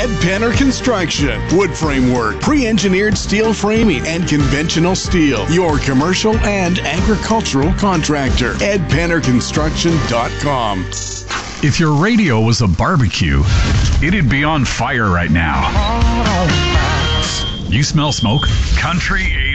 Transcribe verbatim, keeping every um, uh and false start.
Ed Penner Construction. Wood framework, pre-engineered steel framing, and conventional steel. Your commercial and agricultural contractor. ed penner construction dot com. If your radio was a barbecue, it'd be on fire right now. You smell smoke? Country